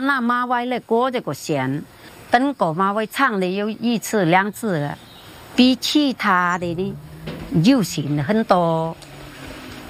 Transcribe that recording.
那马尾的歌这个弦，等狗马尾唱了有1次2次了，比其他的呢流行很多。